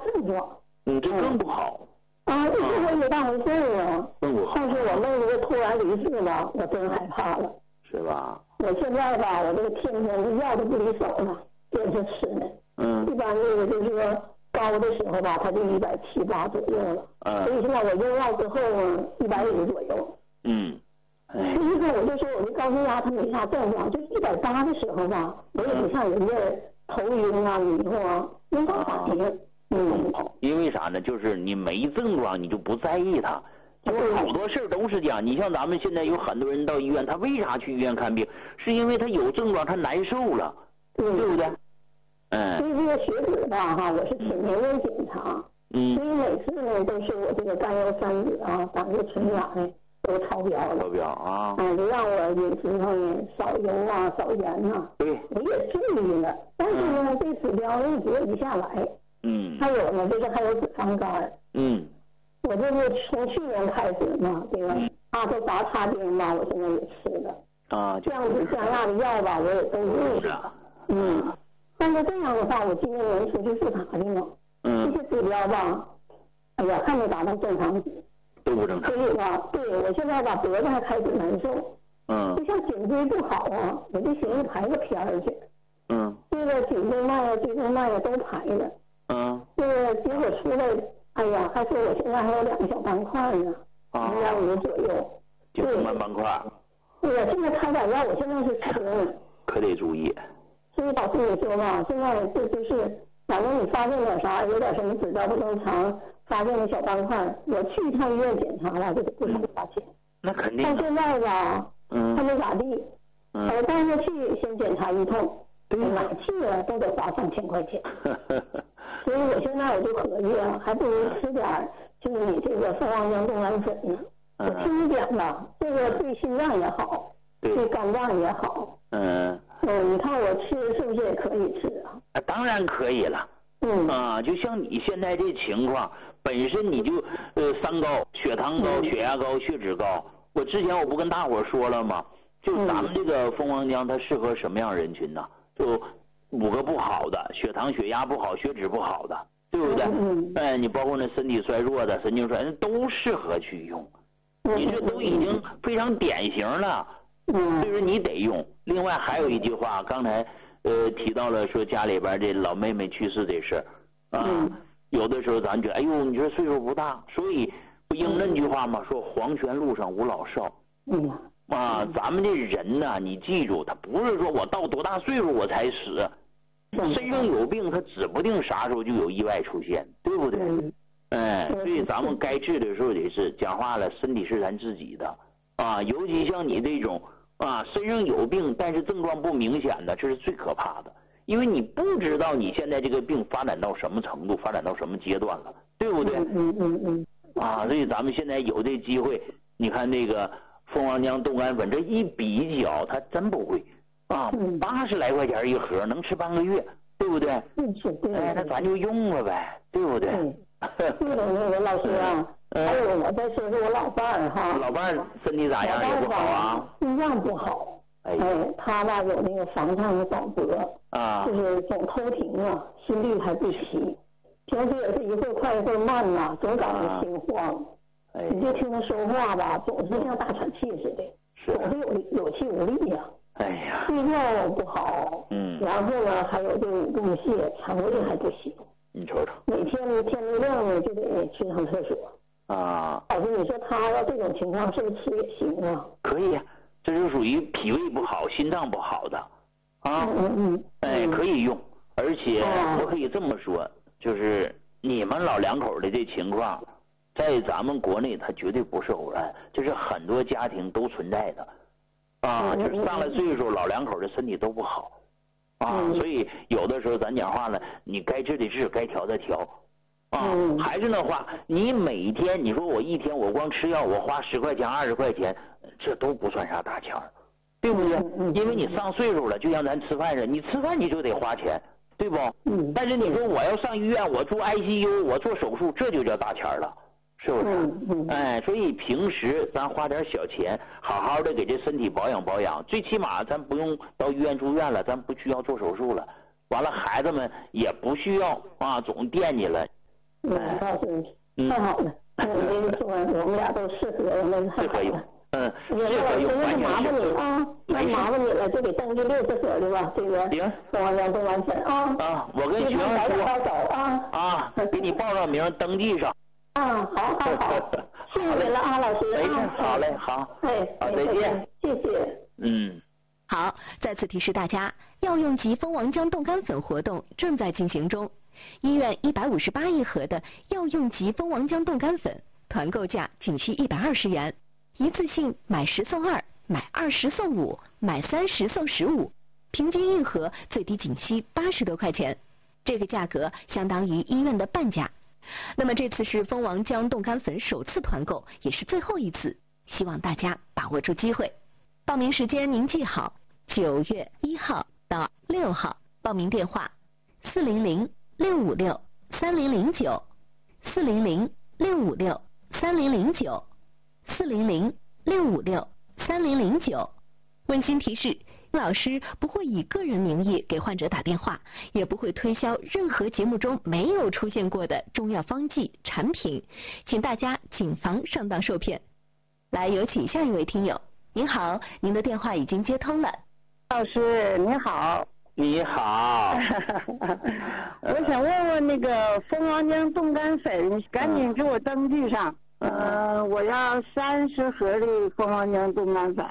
症状。 这更不好。 一直我也没当回事啊。 更不好。 但是我妹妹突然离世了，我真害怕了。 是吧？ 我现在吧，我这个天天这药都不离手了，坚持吃呢。一般这个就是说高的时候吧，它就170、180左右了。所以现在我用药之后150左右。实际上我就说我这高血压它没啥症状，就是180的时候吧，我也不像人家头晕啊、迷糊啊，没啥反应。 因为啥呢？就是你没症状，你就不在意它。就是好多事儿都是这样。你像咱们现在有很多人到医院，他为啥去医院看病？是因为他有症状，他难受了，对不对？ 所以这个血脂吧，哈，我是10年内检查。所以每次呢都是我这个甘油三酯啊、胆固醇呀都超标了。超标啊！就让我饮食上面少油啊、少盐啊。对。我也注意了，但是呢，这指标一直不下来。还有呢，就是还有脂肪肝。我这是从去年开始嘛，这个阿特达他汀吧，我现在也吃了。这样子降压的药吧，我也都用了。但是这样的话，我今年出去复查去了。这些指标吧，哎呀，还没达到正常值。都不正常。所以吧，对我现在吧脖子还开始难受。就像颈椎不好啊，我就寻思排个片儿去。这个颈动脉啊、椎动脉啊都排了。这个结果出来，哎呀，还说我现在还有2个小斑块呢，1.5左右。颈动脉斑块。对呀，现在开点药，我现在是吃了。可得注意。所以导致你说吧，现在这就是，反正你发现点啥，有点什么指标不正常，发现了小斑块，我去一趟医院检查了，这个不少花钱。那肯定。到现在吧，还没咋地。我带他去先检查一通，哪去了都得花上1000块钱。所以我现在我就合计啊，还不如吃点就是你这个蜂王浆冻氨粉呢。我听你讲了，这个对心脏也好，对肝脏也好。你看我吃是不是也可以吃啊？当然可以了。就像你现在这情况，本身你就三高，血糖高、血压高、血脂高。我之前我不跟大伙说了吗？就咱们这个蜂王浆，它适合什么样人群呢？就5个不好的，血糖、血压不好、血脂不好的，对不对？你包括那身体衰弱的、神经衰弱都适合去用。你这都已经非常典型了。所以说你得用。另外还有一句话，刚才提到了说家里边这老妹妹去世这事儿有的时候咱觉得哎呦，你这岁数不大，所以不应那句话吗？说黄泉路上无老少。咱们这人呢，你记住，他不是说我到多大岁数我才死，身上有病，他指不定啥时候就有意外出现，对不对？所以咱们该治的时候得是讲话了，身体是咱自己的尤其像你这种身上有病但是症状不明显的，这是最可怕的，因为你不知道你现在这个病发展到什么程度，发展到什么阶段了，对不对？所以咱们现在有这机会，你看这个蜂王浆冻氨粉，这一比较，它真不贵，80来块钱一盒，能吃半个月，对不对？那咱就用了呗，对不对？那个老师啊，还有我再说说我老伴儿哈。老伴儿身体咋样？也不好啊？心脏不好。他吧有那个房颤的早搏就是总偷停心律还不齐，平时也是一会儿快一会儿慢总感觉心慌。你就听他说话吧，总是像大喘气似的，总是有气无力呀。睡觉不好，然后呢还有这个腹泻，肠胃还不行。你瞅瞅，每天天没亮呢就得去趟厕所。老师，你说他要这种情况是不是吃也行啊？可以，这就属于脾胃不好、心脏不好的可以用。而且我可以这么说，就是你们老两口的这情况，在咱们国内它绝对不是偶然，这是很多家庭都存在的就是上了岁数，老两口的身体都不好所以有的时候咱讲话了，你该治的治，该调的调还是那话，你每天你说我一天我光吃药我花10块钱20块钱，这都不算啥大钱，对不对？因为你上岁数了，就像咱吃饭似的，你吃饭你就得花钱，对不？但是你说我要上医院，我住 ICU， 我做手术，这就叫大钱了，是不是？所以平时咱花点小钱，好好的给这身体保养保养，最起码咱不用到医院住院了，咱不需要做手术了，完了孩子们也不需要总惦记了。 我告诉你，太好了，我跟你说，我们俩都适合，那个太好了。 适合有完全麻烦你啊，那麻烦你了，就给登记60盒的吧，这个凤凰江冻干粉啊。 我跟徐阳说给你报上名，登记上。 好，谢谢你了啊，老师。 没事，好嘞，好。好，再见。 谢谢。 好，再次提示大家，药用级蜂王浆冻干粉活动正在进行中。医院158一盒的药用级蜂王浆冻干粉，团购价仅需120元，一次性买10送2，买20送5，买30送15，平均一盒最低仅需80多块钱，这个价格相当于医院的半价。那么这次是蜂王浆冻干粉首次团购，也是最后一次，希望大家把握住机会。报名时间您记好，9月1号到6号，报名电话400-656-3009，400-656-3009，400-656-3009。温馨提示，老师不会以个人名义给患者打电话，也不会推销任何节目中没有出现过的中药方剂产品，请大家谨防上当受骗。来，有请下一位听友。您好，您的电话已经接通了。 老师你好。 你好。 我想问问那个蜂王浆冻干粉，赶紧给我登记上。我要30盒的蜂王浆冻干粉。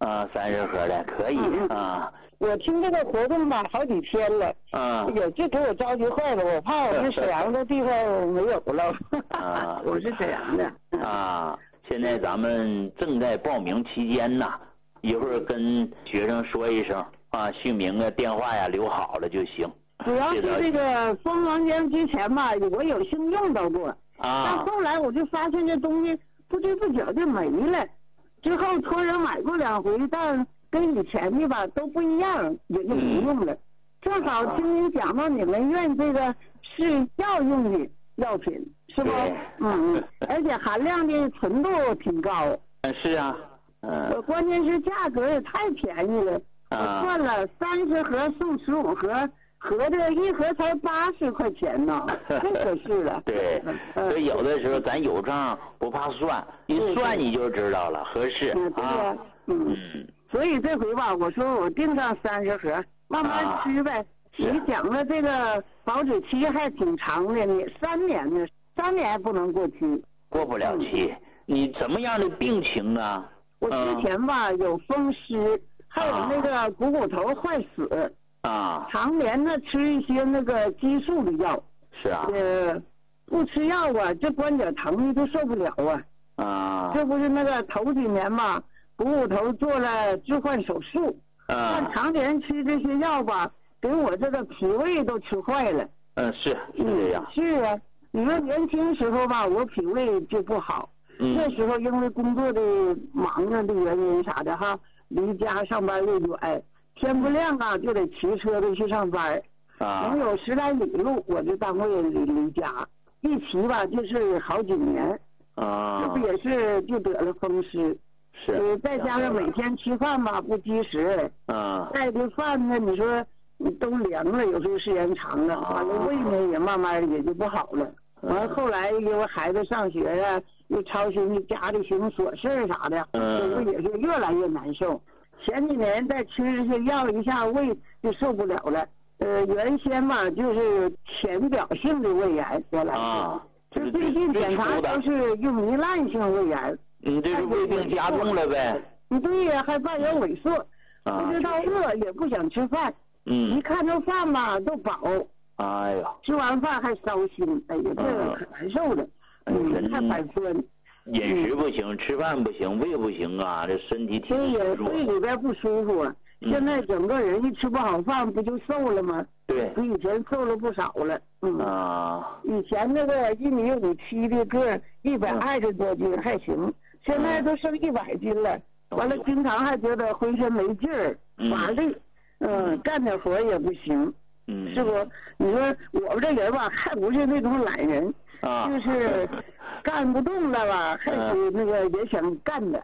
30盒的可以啊。 我听这个活动吧，好几天了。也就给我着急坏了，我怕我们沈阳的地方没有了。我是沈阳的。 现在咱们正在报名期间呢，一会儿跟学生说一声姓名啊、电话呀留好了就行。 主要是这个蜂王浆之前吧，我有幸用到过，但后来我就发现这东西不知不觉就没了。之后托人买过2回，但跟以前的吧都不一样，也就不用了。正好听您讲到你们院这个是药用的药品，是不？而且含量的纯度挺高。 是啊。 关键是价格也太便宜了。我算了，30盒送15盒，合着一盒才80块钱呢，太合适了。 对，所以有的时候咱有账不怕算，一算你就知道了，合适啊。 所以这回吧，我说我订上30盒，慢慢吃呗。你讲的这个保质期还挺长的，你3年呢，3年不能过期。 过不了期。你什么样的病情啊？ 我之前吧有风湿，还有那个股头坏死。常年呢吃一些那个激素的药。 是啊。 不吃药啊，这关节疼的都受不了啊。这不是那个头几年嘛，股头做了置换手术。但常年吃这些药吧，给我这个脾胃都吃坏了。 是这样。 是啊，你说年轻时候吧，我脾胃就不好。那时候因为工作的忙的原因啥的哈，离家上班又远，天不亮就得骑车子去上班。能有10来里路，我这单位离家，一骑吧就是好几年。这不也是就得了风湿。 是。 再加上每天吃饭吧不及时。带的饭呢，你说都凉了，有时候时间长了，完了胃呢也慢慢也就不好了。完了后来因为孩子上学呀，又操心家里寻琐事啥的，我也是越来越难受。前几年再吃这些药，一下胃就受不了了。原先嘛就是浅表性的胃炎，原来是，最近检查都是用糜烂性胃炎。 这是胃病加重了呗？ 对呀，还伴有萎缩，不知道饿也不想吃饭。一看这饭吧都饱。 哎呀， 吃完饭还烧心，哎呀，这个可难受了。太反酸。 饮食不行，吃饭不行，胃不行啊，这身体挺虚弱。 胃里边不舒服啊。现在整个人一吃不好饭，不就瘦了吗？ 对。 比以前瘦了不少了。以前那个1.57米的个，120多斤还行，现在都剩100斤了。完了，经常还觉得浑身没劲儿，乏力。干点活也不行。是不？你说我们这人吧，还不是那种懒人，就是干不动了吧，还是那个也想干的。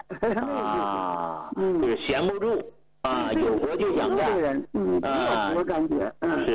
就是闲不住有活就想干。 有活感觉。 是，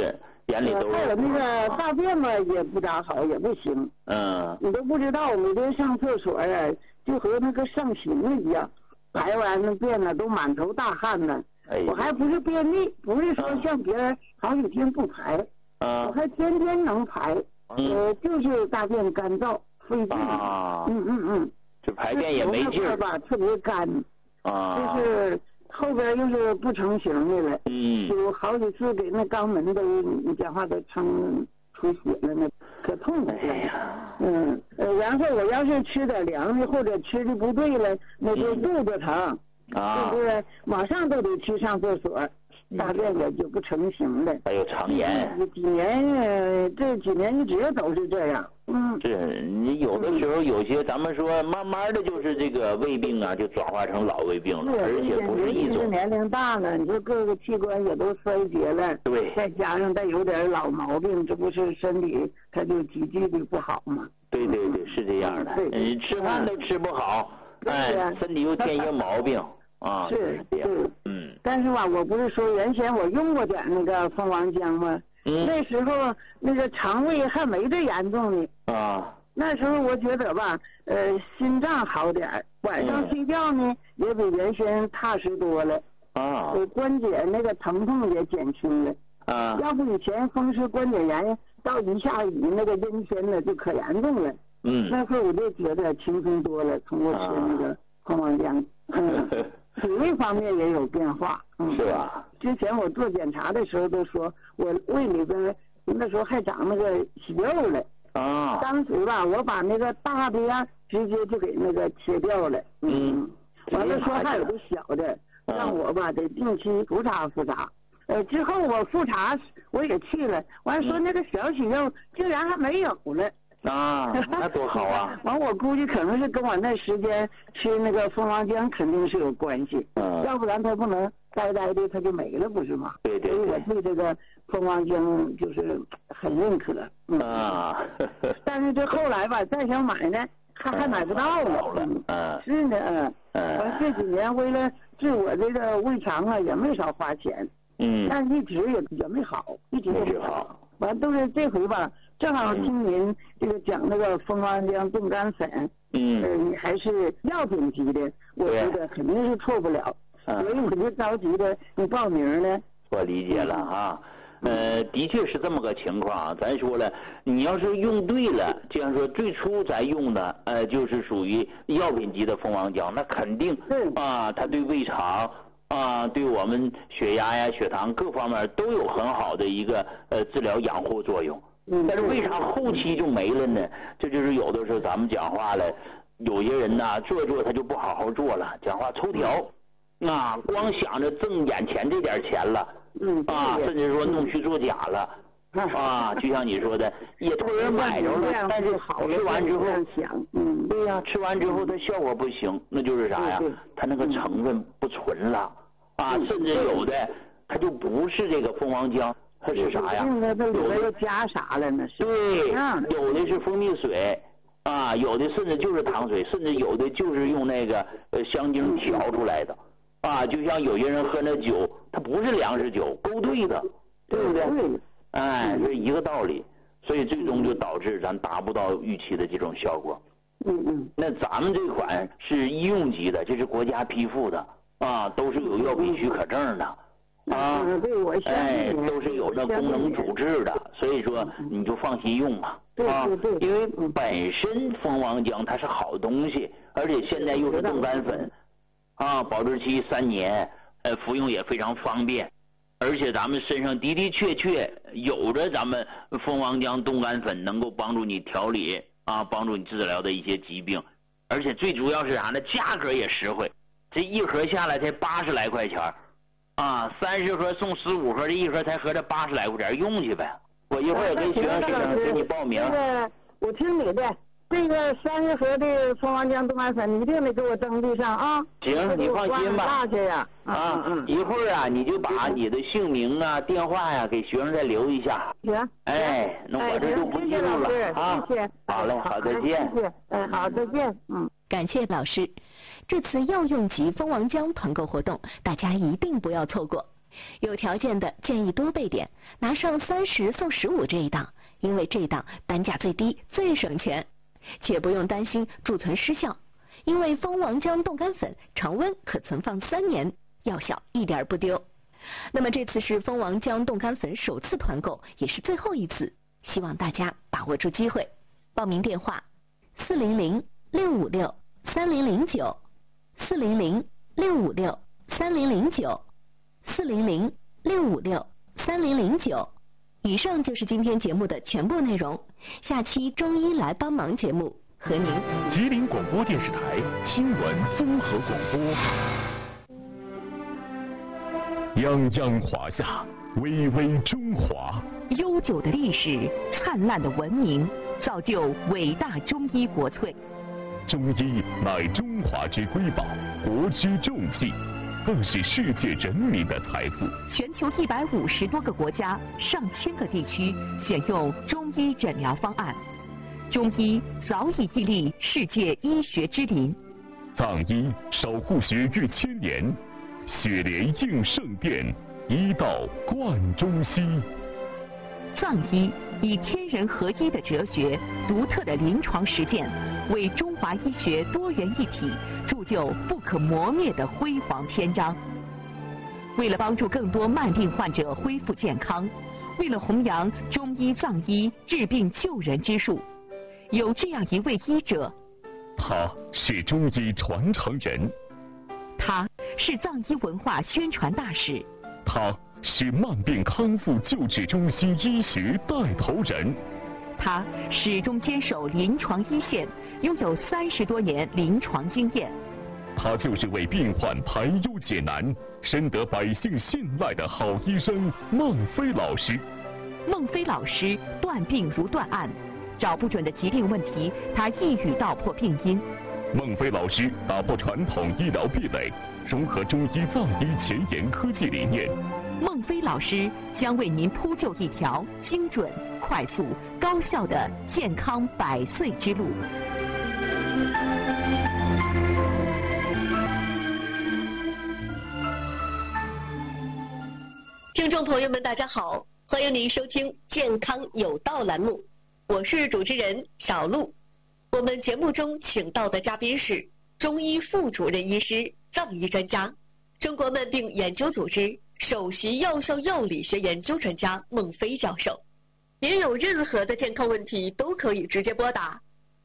眼里都是。 还有那个大便嘛，也不咋好，也不行。你都不知道，每天上厕所呀，就和那个上刑了一样，排完那便呢，都满头大汗呢。我还不是便秘，不是说像别人好几天不排，我还天天能排。就是大便干燥费劲。 这排便也没劲儿吧，特别干。就是后边又是不成形的了。有好几次给那肛门都，你讲话都撑出血了，那可痛快了。然后我要是吃点凉的或者吃的不对了，那就肚子疼。就是马上都得去上厕所，大便也就不成形了。 还有肠炎。 这几年一直都是这样。 是你有的时候有些咱们说慢慢的就是这个胃病啊，就转化成老胃病了，而且不是一种。 年龄大了，你说各个器官也都衰竭了， 对， 再加上再有点老毛病，这不是身体它就急剧的不好吗？ 对，是这样的。你吃饭都吃不好，身体又添一个毛病。 是这样。 但是吧，我不是说原先我用过点那个蜂王浆吗？那时候那个肠胃还没这严重呢。那时候我觉得吧，心脏好点，晚上睡觉呢也比原先踏实多了。关节那个疼痛也减轻了。要不以前风湿关节炎到一下雨那个阴天了就可严重了。那时候我就觉得轻松多了，通过吃那个蜂王浆。体味方面也有变化。 是吧？ 之前我做检查的时候都说我胃里边那时候还长那个息肉了。当时吧，我把那个大的呀直接就给那个切掉了。完了说还有个小的，让我吧得定期复查。之后我复查我也去了，完了说那个小息肉竟然还没有了。 那多好啊！ 完我估计可能是跟我那时间吃那个蜂王浆肯定是有关系。要不然它不能呆呆的它就没了，不是吗？ 对。 所以我对这个蜂王浆就是很认可。但是这后来吧，再想买呢，还买不到了。是呢。完这几年为了治我这个胃肠啊，也没少花钱。但一直也没好，一直也没好。完都是这回吧。正好听您这个讲那个蜂王浆冻干粉，你还是药品级的，我觉得肯定是错不了，所以我就着急的你报名呢。 我理解了啊，的确是这么个情况。咱说了，你要是用对了，就像说最初咱用的，就是属于药品级的蜂王浆，那肯定它对胃肠对我们血压呀、血糖各方面都有很好的一个治疗养护作用。但是为啥后期就没了呢？这就是有的时候咱们讲话了，有些人呐做他就不好好做了，讲话抽条，光想着挣眼前这点钱了，甚至说弄虚作假了，就像你说的，也托人买着了，但是吃完之后，对呀，吃完之后它效果不行，那就是啥呀？它那个成分不纯了，甚至有的它就不是这个蜂王浆。它是啥呀？ 有的又加啥了呢？ 对，有的是蜂蜜水，有的甚至就是糖水，甚至有的就是用那个香精调出来的，就像有些人喝那酒，它不是粮食酒，勾兑的，对不对？是一个道理，所以最终就导致咱达不到预期的这种效果。那咱们这款是医用级的，这是国家批复的，都是有药品许可证的。都是有那功能主治的，所以说你就放心用嘛。因为本身蜂王浆它是好东西，而且现在又是冻干粉，保质期3年，服用也非常方便，而且咱们身上的的确确有着咱们蜂王浆冻干粉能够帮助你调理帮助你治疗的一些疾病，而且最主要是啥呢？价格也实惠，这一盒下来才80来块钱。30盒送15盒，这一盒才合着80来块钱，用去呗。我一会儿跟学生给你报名。 我听你的，这个30盒的蜂王浆冻干粉，你一定得给我登记上啊。 行，你放心吧。一会儿你就把你的姓名电话呀给学生再留一下。 行。 那我这就不记录了谢谢。 好嘞，好，再见。 谢谢。好，再见。 感谢老师。这次药用级蜂王浆团购活动，大家一定不要错过。 有条件的建议多备点，拿上30送15这一档，因为这档单价最低，最省钱，且不用担心贮存失效，因为蜂王浆冻干粉常温可存放3年，药效一点不丢。那么这次是蜂王浆冻干粉首次团购，也是最后一次，希望大家把握住机会。报名电话400-656-3009，400-656-3009，400-656-3009。以上就是今天节目的全部内容，下期中医来帮忙节目和您。 吉林广播电视台新闻综合广播。泱泱华夏，巍巍中华。 悠久的历史，灿烂的文明，造就伟大中医国粹。 中医乃中华之瑰宝，国之重器，更是世界人民的财富。 全球150多个国家、上千个地区选用中医诊疗方案，中医早已屹立世界医学之林。 藏医守护学逾1000年，血莲应圣殿，医道贯中西。 藏医以天人合一的哲学、独特的临床实践，为中华医学多元一体铸就不可磨灭的辉煌篇章。为了帮助更多慢病患者恢复健康，为了弘扬中医藏医治病救人之术，有这样一位医者， 他是中医传承人， 他是藏医文化宣传大使， 他是慢病康复救治中心医学带头人， 他始终坚守临床一线，拥有30多年临床经验。 他就是为病患排忧解难、深得百姓信赖的好医生孟非老师。 孟非老师断病如断案，找不准的疾病问题，他一语道破病因。 孟非老师打破传统医疗壁垒，融合中医藏医前沿科技理念。 孟非老师将为您铺就一条精准、快速、高效的健康100岁之路。 听众朋友们，大家好，欢迎您收听《健康有道》栏目，我是主持人小璐。我们节目中请到的嘉宾是中医副主任医师、藏医专家、中国慢病研究组织首席药效药理学研究专家孟非教授。您有任何的健康问题都可以直接拨打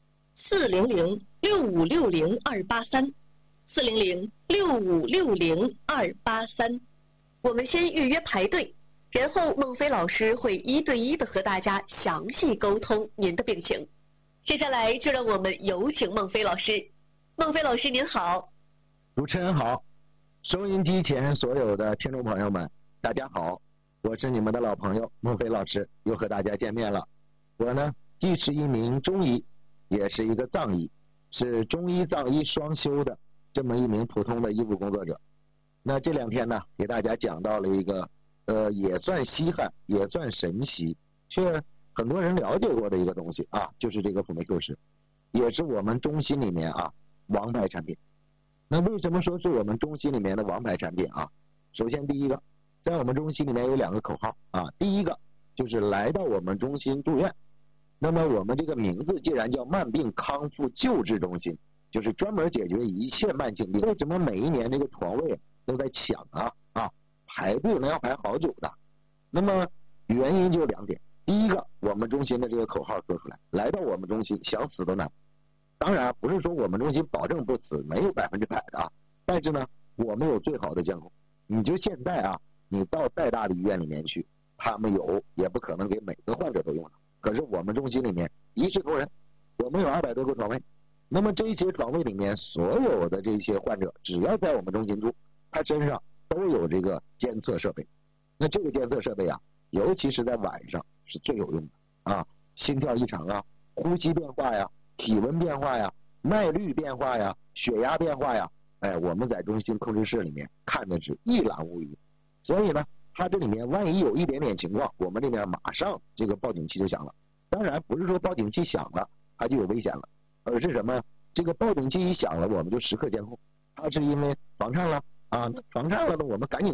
400-6560-283，400-6560-283。我们先预约排队，然后孟非老师会1对1的和大家详细沟通您的病情。接下来就让我们有请孟非老师。孟非老师您好。 主持人好，收音机前所有的听众朋友们大家好，我是你们的老朋友孟非老师，又和大家见面了。我呢既是一名中医，也是一个藏医，是中医藏医双修的这么一名普通的医务工作者。那这2天呢给大家讲到了一个也算稀罕也算神奇却很多人了解过的一个东西啊，就是这个辅酶 Q 十，也是我们中心里面啊王牌产品。那为什么说是我们中心里面的王牌产品啊？首先第一个，在我们中心里面有2个口号啊，第一个就是来到我们中心住院，那么我们这个名字既然叫慢病康复救治中心，就是专门解决一切慢性病。为什么每一年这个床位都在抢排队呢要排好久的？那么原因就2点，第一个，我们中心的这个口号说出来，来到我们中心想死都难。当然不是说我们中心保证不死，没有100%的啊，但是呢我们有最好的监控。你就现在啊，你到再大的医院里面去，他们有也不可能给每个患者都用上。可是我们中心里面1视同仁，我们有200多个床位，那么这些床位里面所有的这些患者只要在我们中心住，他身上都有这个监测设备。那这个监测设备啊，尤其是在晚上是最有用的啊，心跳异常啊，呼吸变化呀，体温变化呀，脉率变化呀，血压变化呀，我们在中心控制室里面看的是一览无余。所以呢它这里面万一有一点点情况，我们这边马上这个报警器就响了。当然不是说报警器响了它就有危险了，而是什么，这个报警器一响了我们就时刻监控，它是因为房颤了啊，房颤了呢我们赶紧看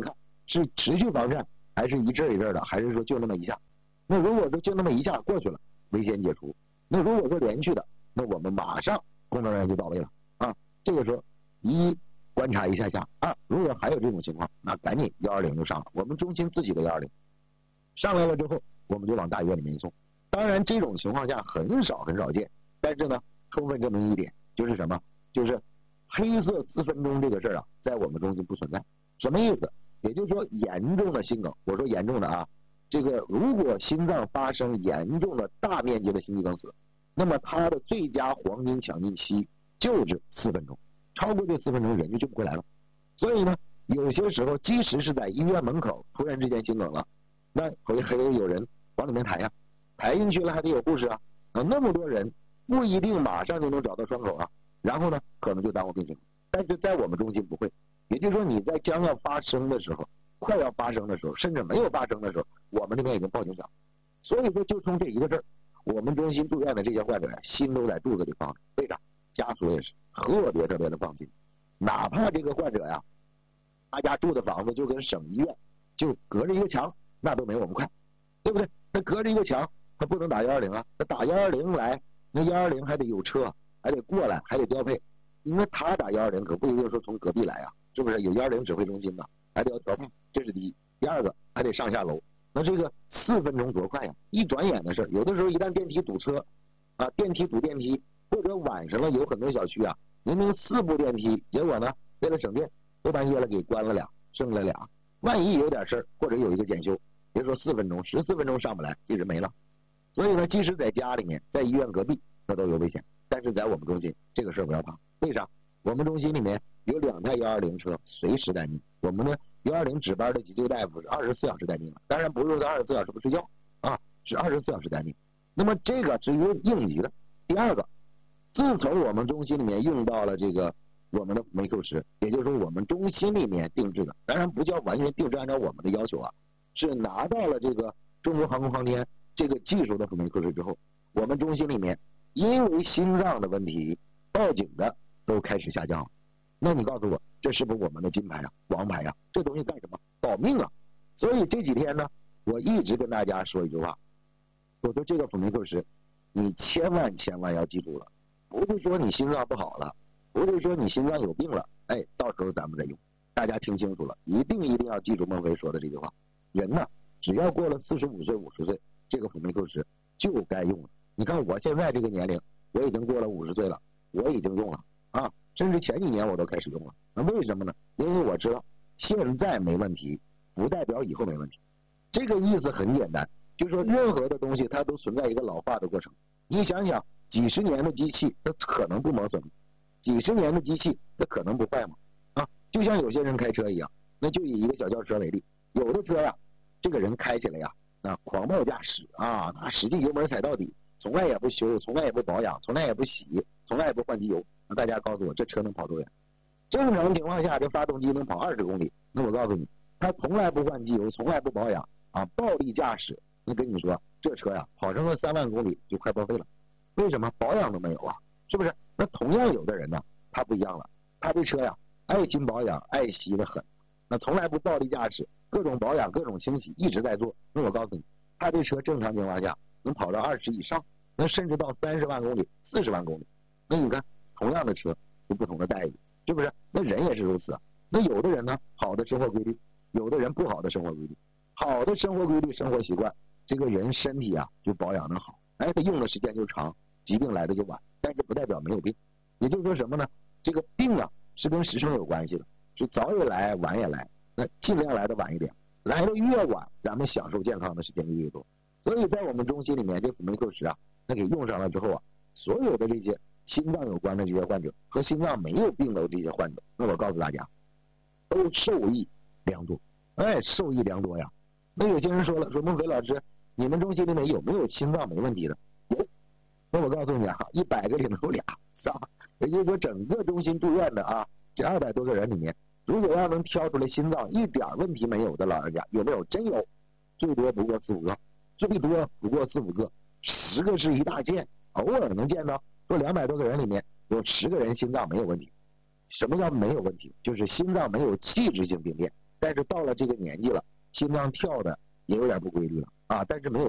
是持续房颤，还是一阵一阵的，还是说就那么一下？那如果说就那么一下过去了，危险解除。那如果说连续的，那我们马上工作人员就到位了啊。这个时候一观察一下下，二如果还有这种情况，那赶紧120就上了，我们中心自己的120上来了之后，我们就往大医院里面送。当然这种情况下很少见，但是呢，充分证明一点就是什么？就是黑色4分钟这个事儿啊，在我们中心不存在。什么意思？也就是说严重的心梗，我说严重的啊，这个如果心脏发生严重的大面积的心肌梗死，那么它的最佳黄金抢救期就是4分钟，超过这4分钟人就救不回来了。所以呢，有些时候即使是在医院门口突然之间心梗了，那还得有人往里面抬呀，抬进去了还得有护士啊，那么多人不一定马上就能找到窗口啊，然后呢可能就耽误病情。但是在我们中心不会，也就是说你在将要发生的时候，快要发生的时候，甚至没有发生的时候，我们这边已经报警响。所以说就从这一个事儿，我们中心住院的这些患者呀，心都在肚子里放着。为啥？家属也是特别的放心，哪怕这个患者呀，大家住的房子就跟省医院就隔着一个墙，那都没我们快，对不对？那隔着一个墙，他不能打120啊，他打120来，那120还得有车，还得过来，还得调配。因为他打120可不一定说从隔壁来啊，是不是？有120指挥中心的，还得要调配，这是第一。第二个还得上下楼，那这个4分钟多快呀！一转眼的事，有的时候一旦电梯堵车啊，电梯堵电梯，或者晚上了有很多小区啊，明明4部电梯，结果呢为了省电，都半夜了给关了俩，剩了俩。万一有点事儿，或者有一个检修，别说4分钟，14分钟上不来，这人没了。所以呢，即使在家里面，在医院隔壁，那都有危险。但是在我们中心，这个事儿不要怕。为啥？我们中心里面有2台120车，随时待命。我们的120值班的急救大夫是24小时待命的，当然不是说24小时不睡觉啊，是24小时待命。那么这个至于应急的。第二个，自从我们中心里面用到了这个我们的辅酶 Q10，也就是说我们中心里面定制的，当然不叫完全定制按照我们的要求啊，是拿到了这个中国航空航天这个技术的辅酶 Q10之后，我们中心里面因为心脏的问题报警的都开始下降了。那你告诉我，这是不是我们的金牌啊、王牌啊？这东西干什么？保命啊！所以这几天呢，我一直跟大家说一句话，我说这个辅酶 Q10，你千万要记住了，不是说你心脏不好了，不是说你心脏有病了，哎，到时候咱们再用。大家听清楚了，一定要记住孟非说的这句话。人呢，只要过了45岁、50岁，这个辅酶 Q10就该用了。你看我现在这个年龄，我已经过了50岁了，我已经用了啊，甚至前几年我都开始用了。那为什么呢？因为我知道现在没问题，不代表以后没问题。这个意思很简单，就是说任何的东西它都存在一个老化的过程。你想想，几十年的机器它可能不磨损，几十年的机器它可能不坏吗？啊，就像有些人开车一样，那就以一个小轿车为例，有的车呀，这个人开起来呀，狂暴驾驶啊，他使劲油门踩到底，从来也不修，从来也不保养，从来也不洗，从来也不换机油。那大家告诉我，这车能跑多远？正常情况下，这发动机能跑20公里。那我告诉你，他从来不换机油，从来不保养啊，暴力驾驶。那跟你说，这车呀，跑上了3万公里就快报废了。为什么？保养都没有啊，是不是？那同样有的人呢，他不一样了，他这车呀，爱心保养，爱惜的很，那从来不暴力驾驶，各种保养，各种清洗一直在做。那我告诉你，他这车正常情况下能跑到20以上，那甚至到30万公里、40万公里。那你看，同样的车有不同的待遇，是不是？那人也是如此啊。那有的人呢，好的生活规律，有的人不好的生活规律。好的生活规律、生活习惯，这个人身体啊就保养的好，哎，他用的时间就长，疾病来的就晚，但是不代表没有病。也就是说什么呢？这个病啊是跟时辰有关系的，是早也来，晚也来，那尽量来的晚一点，来的越晚，咱们享受健康的时间就越多。所以在我们中心里面，这辅酶 Q10啊，那给用上了之后啊，所有的这些心脏有关的这些患者和心脏没有病的这些患者，那我告诉大家，都受益良多，哎，受益良多呀。那有些人说了，说孟非老师，你们中心里面有没有心脏没问题的？有。那我告诉你啊，100个里能有俩，是吧？也就是说，整个中心住院的啊，这200多个人里面，如果要能挑出来心脏一点问题没有的老人家，有没有？真有，最多不过4、5个，最多不过4、5个，10个是一大件，偶尔能见到。说200多个人里面有10个人心脏没有问题。什么叫没有问题？就是心脏没有器质性病变。 但是到了这个年纪了，心脏跳的也有点不规律了啊，但是没有